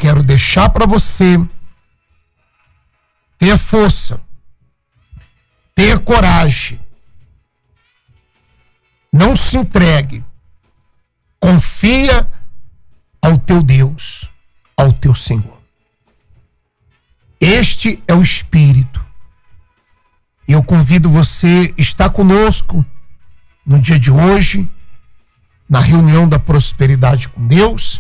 quero deixar para você ter força, ter coragem. Não se entregue. Confia ao teu Deus, ao teu Senhor. Este é o Espírito. E eu convido você a estar conosco no dia de hoje, na reunião da Prosperidade com Deus,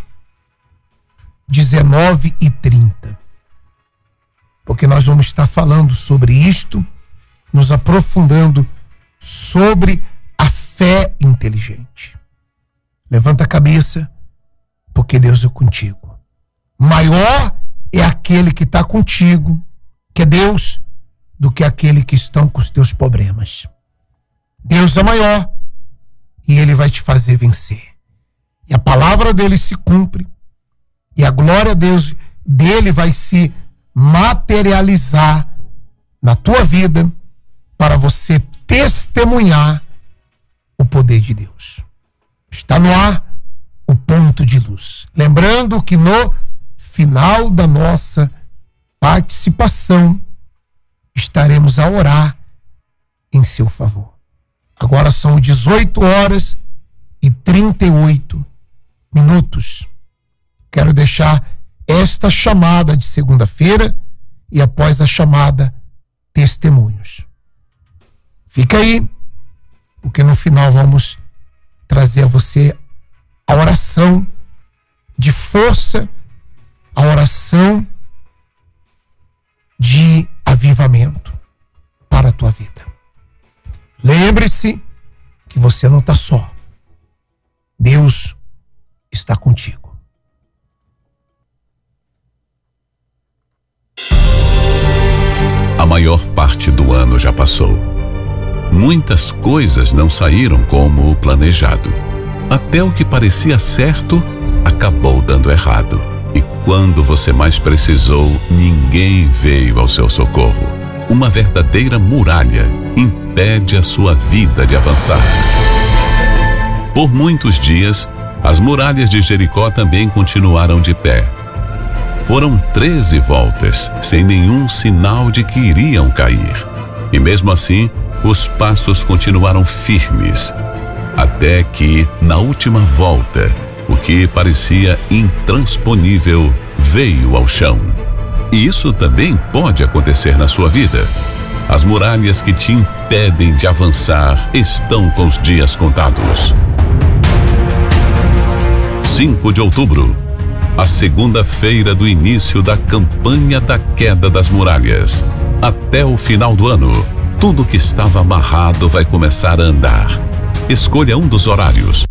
19h30. Porque nós vamos estar falando sobre isto, nos aprofundando sobre a fé inteligente. Levanta a cabeça, porque Deus é contigo. Maior é aquele que está contigo, que é Deus, do que aquele que estão com os teus problemas. Deus é maior e Ele vai te fazer vencer. E a palavra dele se cumpre e a glória dele vai se materializar na tua vida para você testemunhar o poder de Deus. Está no ar o ponto de luz. Lembrando que no final da nossa participação estaremos a orar em seu favor. Agora são 18h38. Quero deixar esta chamada de segunda-feira e após a chamada testemunhos. Fica aí, porque no final vamos trazer a você a oração de força, a oração de avivamento para a tua vida. Lembre-se que você não está só. Deus está contigo. A maior parte do ano já passou. Muitas coisas não saíram como o planejado. Até o que parecia certo acabou dando errado. E quando você mais precisou, ninguém veio ao seu socorro. Uma verdadeira muralha impede a sua vida de avançar. Por muitos dias, as muralhas de Jericó também continuaram de pé. Foram 13 voltas, sem nenhum sinal de que iriam cair. E mesmo assim, os passos continuaram firmes. Até que, na última volta, o que parecia intransponível veio ao chão. E isso também pode acontecer na sua vida. As muralhas que te impedem de avançar estão com os dias contados. 5 de outubro, a segunda-feira do início da campanha da queda das muralhas. Até o final do ano, tudo que estava amarrado vai começar a andar. Escolha um dos horários.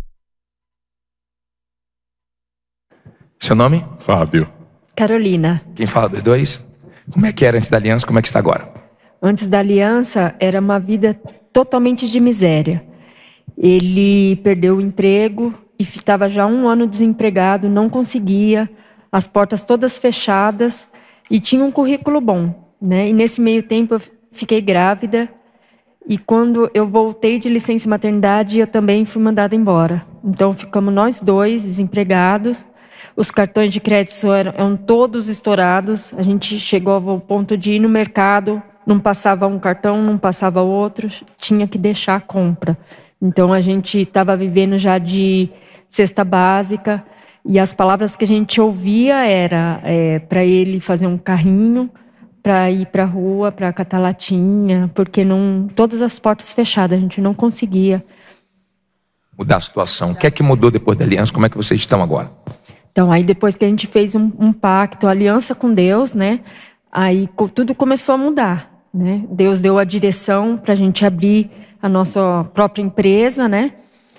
Seu nome? Fábio. Carolina. Quem fala dos dois? Como é que era antes da aliança, como é que está agora? Antes da aliança, era uma vida totalmente de miséria. Ele perdeu o emprego e estava já 1 ano desempregado, não conseguia, as portas todas fechadas e tinha um currículo bom, né? E nesse meio tempo eu fiquei grávida e quando eu voltei de licença maternidade, eu também fui mandada embora. Então ficamos nós dois desempregados. Os cartões de crédito eram todos estourados. A gente chegou ao ponto de ir no mercado, não passava um cartão, não passava outro, tinha que deixar a compra. Então a gente estava vivendo já de cesta básica e as palavras que a gente ouvia era para ele fazer um carrinho, para ir para a rua, para catar latinha, porque não, todas as portas fechadas, a gente não conseguia mudar a situação. O que é que mudou depois da aliança? Como é que vocês estão agora? Então, aí depois que a gente fez um pacto, aliança com Deus, né? Aí tudo começou a mudar, né? Deus deu a direção para a gente abrir a nossa própria empresa, né?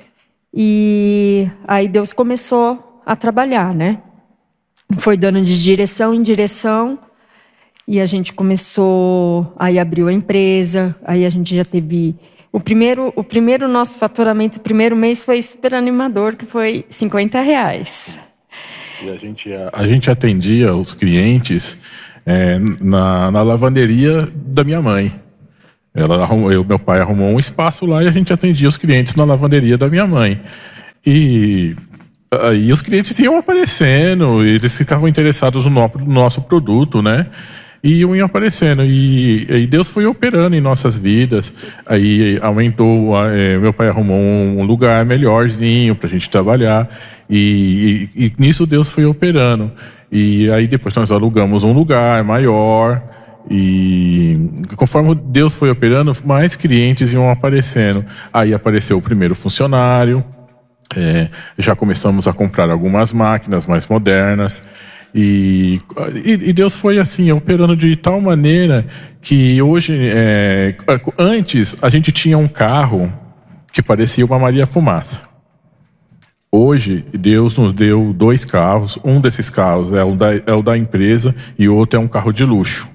E aí Deus começou a trabalhar, né? Foi dando de direção em direção e a gente começou, aí abriu a empresa, aí a gente já teve... O primeiro nosso faturamento, o primeiro mês foi super animador, que foi R$50. E a gente atendia os clientes na lavanderia da minha mãe. Meu pai arrumou um espaço lá e a gente atendia os clientes na lavanderia da minha mãe. E Aí os clientes iam aparecendo, eles ficavam interessados no nosso produto, né? E iam aparecendo, e Deus foi operando em nossas vidas. Aí aumentou, meu pai arrumou um lugar melhorzinho pra gente trabalhar, e nisso Deus foi operando. E aí depois nós alugamos um lugar maior, e conforme Deus foi operando, mais clientes iam aparecendo. Aí apareceu o primeiro funcionário, já começamos a comprar algumas máquinas mais modernas, e Deus foi assim, operando de tal maneira que hoje, antes a gente tinha um carro que parecia uma Maria Fumaça. Hoje Deus nos deu 2 carros, um desses carros é o da empresa e o outro é um carro de luxo.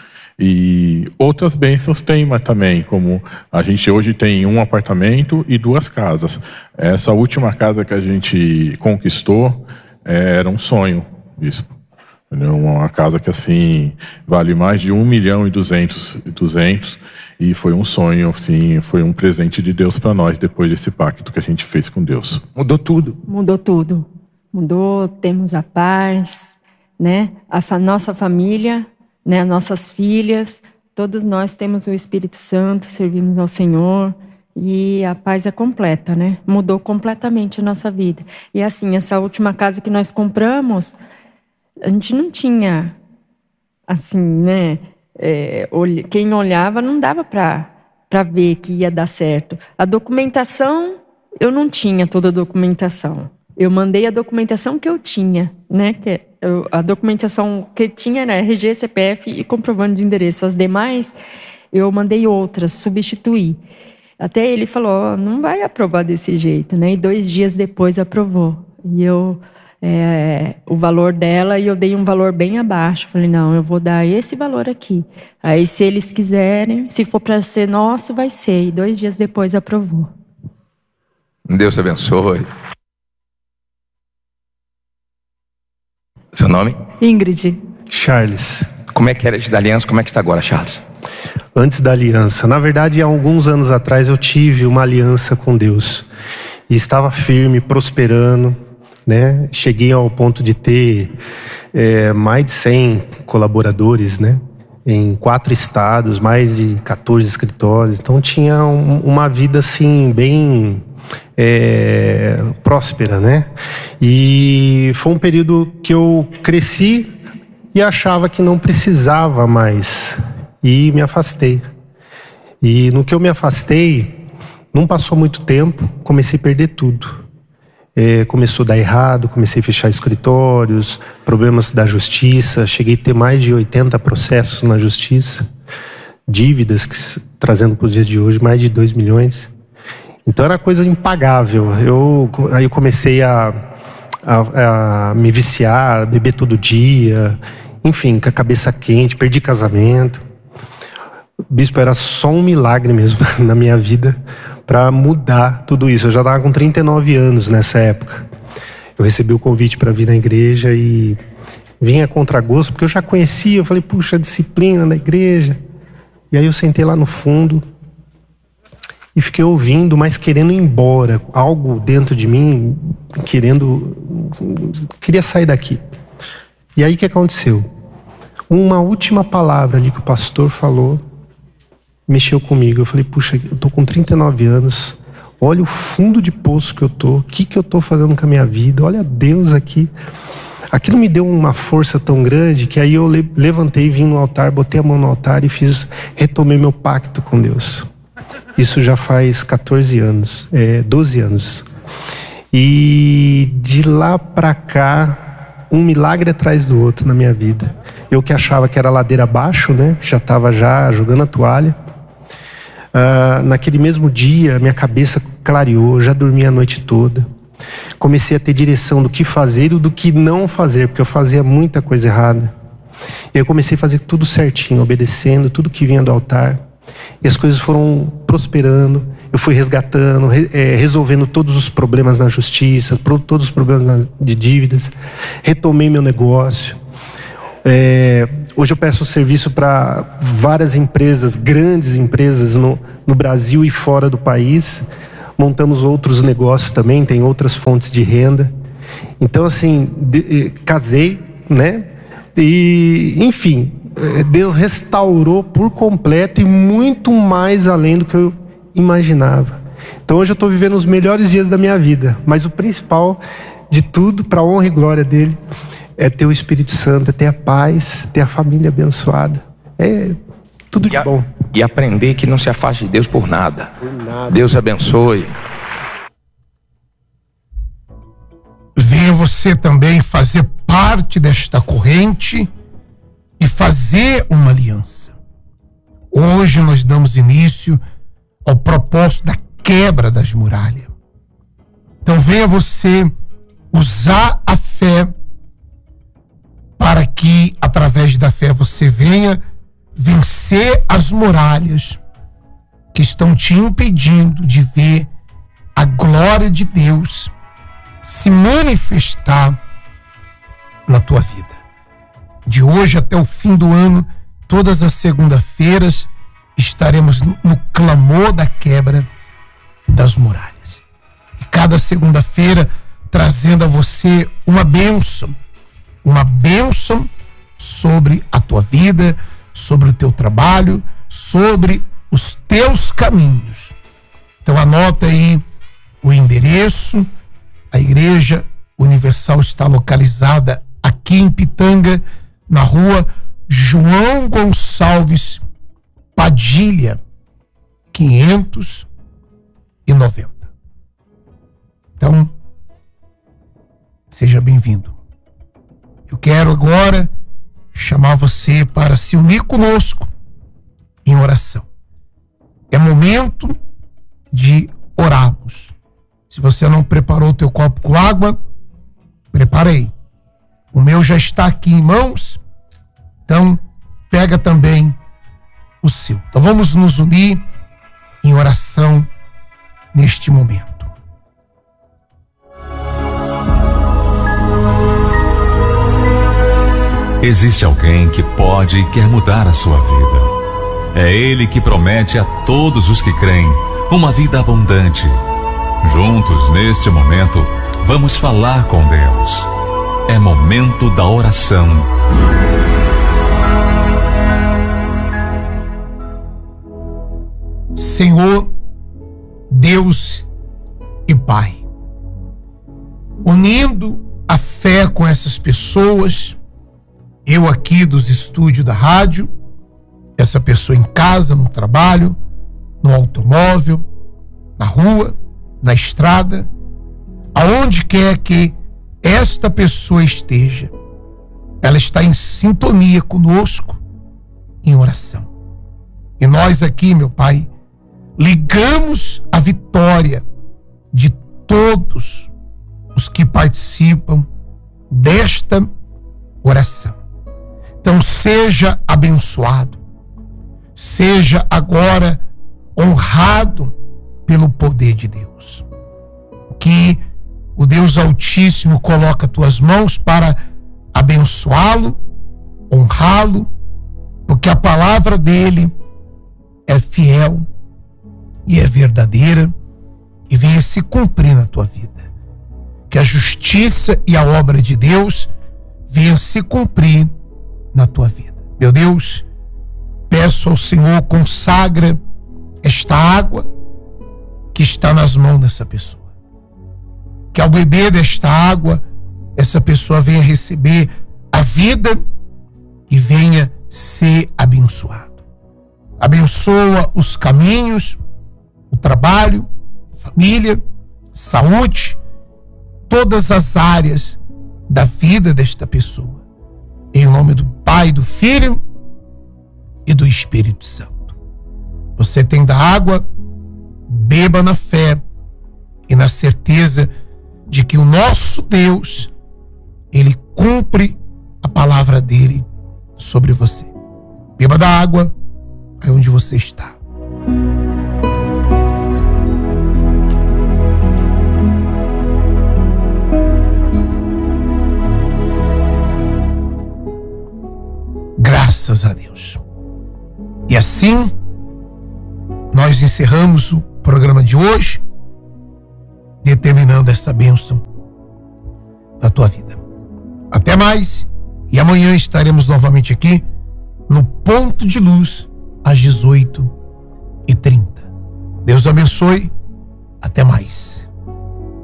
E outras bênçãos tem, mas também, como a gente hoje tem um apartamento e 2 casas. Essa última casa que a gente conquistou era um sonho, bispo. Uma casa que assim vale mais de 1.200.000, e foi um sonho, assim, foi um presente de Deus para nós depois desse pacto que a gente fez com Deus. Mudou tudo. Mudou tudo. Mudou, temos a paz, né? Nossa família, né? Nossas filhas, todos nós temos o Espírito Santo, servimos ao Senhor, e a paz é completa, né? Mudou completamente a nossa vida. E assim, essa última casa que nós compramos, a gente não tinha, assim, né? Quem olhava não dava para ver que ia dar certo. A documentação, eu não tinha toda a documentação. Eu mandei a documentação que eu tinha, né? A documentação que tinha era RG, CPF e comprovante de endereço. As demais, eu mandei outras, substituí. Até ele falou, não vai aprovar desse jeito, né? E 2 dias depois aprovou. E o valor dela, e eu dei um valor bem abaixo. Falei, não, eu vou dar esse valor aqui. Aí, se eles quiserem, se for para ser nosso, vai ser. E 2 dias depois aprovou. Deus abençoe. Seu nome? Ingrid. Charles. Como é que era antes da aliança? Como é que está agora, Charles? Antes da aliança. Na verdade, há alguns anos atrás, eu tive uma aliança com Deus. E estava firme, prosperando, né? Cheguei ao ponto de ter mais de 100 colaboradores, né? Em 4 estados, mais de 14 escritórios. Então tinha uma vida assim bem próspera, né? E foi um período que eu cresci e achava que não precisava mais, e me afastei. E no que eu me afastei, não passou muito tempo, comecei a perder tudo. Começou a dar errado, comecei a fechar escritórios, problemas da justiça, cheguei a ter mais de 80 processos na justiça, dívidas, trazendo para os dias de hoje, mais de 2 milhões. Então era coisa impagável. Aí eu comecei a me viciar, a beber todo dia, enfim, com a cabeça quente, perdi casamento. Bispo, era só um milagre mesmo na minha vida para mudar tudo isso. Eu já estava com 39 anos nessa época. Eu recebi o convite para vir na igreja e vim a contragosto, porque eu já conhecia. Eu falei, puxa, a disciplina da igreja. E aí eu sentei lá no fundo e fiquei ouvindo, mas querendo ir embora. Algo dentro de mim queria sair daqui. E aí o que aconteceu? Uma última palavra ali que o pastor falou mexeu comigo. Eu falei, puxa, eu tô com 39 anos, olha o fundo de poço que eu tô, o que eu tô fazendo com a minha vida, olha Deus aqui. Aquilo me deu uma força tão grande que aí eu levantei, vim no altar, botei a mão no altar e retomei meu pacto com Deus. Isso já faz 14 anos, 12 anos. E de lá pra cá, um milagre atrás do outro na minha vida. Eu que achava que era ladeira abaixo, né? Já estava jogando a toalha. Naquele mesmo dia, minha cabeça clareou, já dormi a noite toda. Comecei a ter direção do que fazer e do que não fazer, porque eu fazia muita coisa errada. E eu comecei a fazer tudo certinho, obedecendo tudo que vinha do altar. E as coisas foram prosperando. Eu fui resgatando, resolvendo todos os problemas na justiça, todos os problemas de dívidas. Retomei meu negócio. Hoje eu peço serviço para várias empresas, grandes empresas no Brasil e fora do país. Montamos outros negócios também, tem outras fontes de renda. Então, assim, casei, né? E, enfim, Deus restaurou por completo e muito mais além do que eu imaginava. Então, hoje eu estou vivendo os melhores dias da minha vida. Mas o principal de tudo, para a honra e glória dele, é ter o Espírito Santo, é ter a paz, ter a família abençoada. É tudo de bom. E aprender que não se afaste de Deus por nada. Por nada. Deus abençoe. Venha você também fazer parte desta corrente e fazer uma aliança. Hoje nós damos início ao propósito da quebra das muralhas. Então venha você usar a fé para que, através da fé, você venha vencer as muralhas que estão te impedindo de ver a glória de Deus se manifestar na tua vida. De hoje até o fim do ano, todas as segundas-feiras, estaremos no clamor da quebra das muralhas. E cada segunda-feira trazendo a você uma bênção sobre a tua vida, sobre o teu trabalho, sobre os teus caminhos. Então anota aí o endereço. A Igreja Universal está localizada aqui em Pitanga, na rua João Gonçalves Padilha, 590. Então, seja bem-vindo. Eu quero agora chamar você para se unir conosco em oração. É momento de orarmos. Se você não preparou o teu copo com água, prepara aí. O meu já está aqui em mãos, então pega também o seu. Então vamos nos unir em oração neste momento. Existe alguém que pode e quer mudar a sua vida. É Ele que promete a todos os que creem uma vida abundante. Juntos, neste momento, vamos falar com Deus. É momento da oração. Senhor, Deus e Pai, unindo a fé com essas pessoas, eu aqui dos estúdios da rádio, essa pessoa em casa, no trabalho, no automóvel, na rua, na estrada, aonde quer que esta pessoa esteja, ela está em sintonia conosco em oração. E nós aqui, meu Pai, ligamos a vitória de todos os que participam desta oração. Então seja abençoado, seja agora honrado pelo poder de Deus. Que o Deus Altíssimo coloca tuas mãos para abençoá-lo, honrá-lo, porque a palavra dele é fiel e é verdadeira e venha se cumprir na tua vida. Que a justiça e a obra de Deus venha se cumprir na tua vida. Meu Deus, peço ao Senhor, consagra esta água que está nas mãos dessa pessoa. Que ao beber desta água, essa pessoa venha receber a vida e venha ser abençoado. Abençoa os caminhos, o trabalho, família, saúde, todas as áreas da vida desta pessoa. Em nome do Pai, do Filho e do Espírito Santo. Você tem da água, beba na fé e na certeza de que o nosso Deus, Ele cumpre a palavra dele sobre você. Beba da água aí onde você está. Graças a Deus. E assim, nós encerramos o programa de hoje, determinando essa bênção da tua vida. Até mais, e amanhã estaremos novamente aqui no Ponto de Luz às 18h30. Deus abençoe. Até mais.